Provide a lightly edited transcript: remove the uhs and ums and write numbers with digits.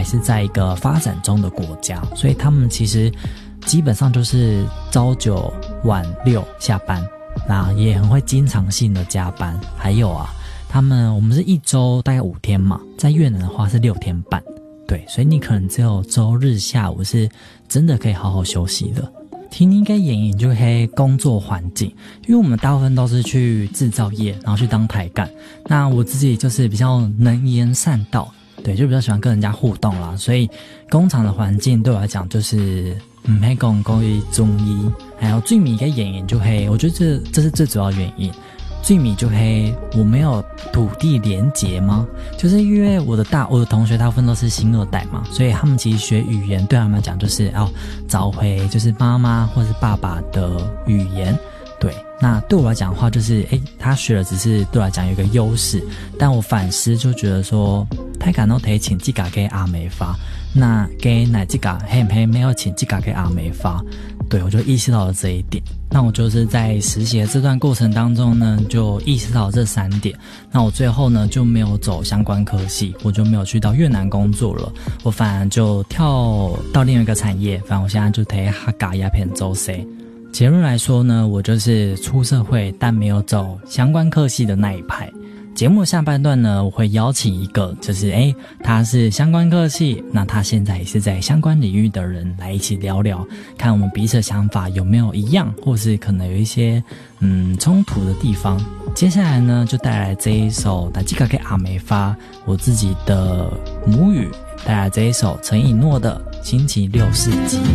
是在一个发展中的国家，所以他们其实基本上就是朝9晚6下班，那也很会经常性的加班。还有啊，我们是一周大概5天嘛，在越南的话是6天半，对，所以你可能只有周日下午是真的可以好好休息的。听应该演员就黑工作环境，因为我们大部分都是去制造业，然后去当台干。那我自己就是比较能言善道，对，就比较喜欢跟人家互动啦，所以工厂的环境对我来讲就是黑讲关于中医，还有最米跟演员就黑，我觉得这是最主要原因。最米就黑，我没有土地连结吗？就是因为我的同学大部分都是新二代嘛，所以他们其实学语言对他们来讲就是要找回就是妈妈或是爸爸的语言。对，那对我来讲的话就是他学了只是对我来讲有一个优势，但我反思就觉得说太感到提请自己给阿美发，那给哪自己没有请自己给阿美发。对，我就意识到了这一点。那我就是在实习的这段过程当中呢，就意识到这3点。那我最后呢就没有走相关科系，我就没有去到越南工作了，我反而就跳到另外一个产业。反正我现在就在哈嘎鸦片周 C。结论来说呢，我就是出社会但没有走相关科系的那一派。节目下半段呢，我会邀请一个就是他是相关科系，那他现在也是在相关领域的人来一起聊聊，看我们彼此的想法有没有一样，或是可能有一些冲突的地方。接下来呢，就带来这一首那这个给阿美发我自己的母语，带来这一首陈以诺的星期六市集。